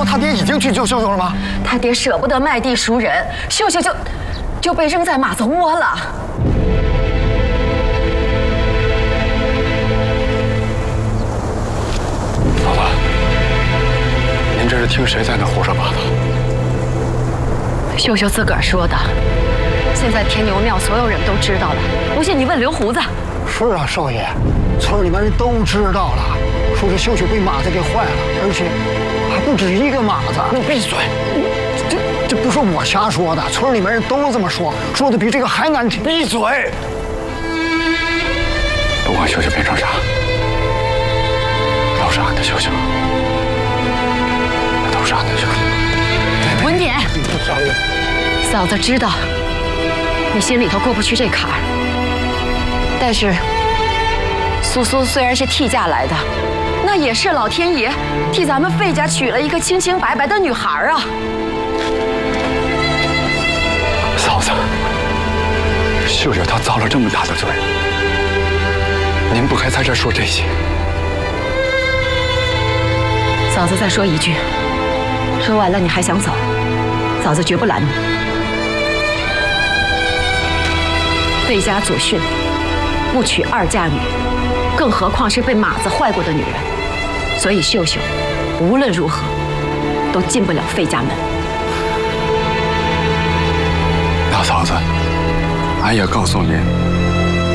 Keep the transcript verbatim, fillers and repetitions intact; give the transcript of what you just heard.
说他爹已经去救秀秀了吗？ 他爹舍不得卖地赎人，秀秀就就被扔在马子窝了。 嫂子，您这是听谁在那胡说八道？ 秀秀自个儿说的。现在天牛庙所有人都知道了，不信你问刘胡子。 是啊，少爷，村里面人都知道了，说这秀秀被马子给坏了，而且还不止一个马子。 你闭嘴！ 这这不是我瞎说的，村里面人都这么说，说的比这个还难听。 闭嘴！不管秀秀变成啥，都是俺的秀秀，那都是俺的秀秀。 文典， 少爷， 嫂子知道你心里头过不去这坎儿，但是苏苏虽然是替嫁来的，那也是老天爷替咱们费家娶了一个清清白白的女孩啊。 嫂子，秀秀她遭了这么大的罪，您不该在这说这些。 嫂子再说一句，说完了你还想走，嫂子绝不拦你。费家祖训，不娶二嫁女，更何况是被马子坏过的女人，所以秀秀无论如何都进不了费家门。 大嫂子，俺也告诉您。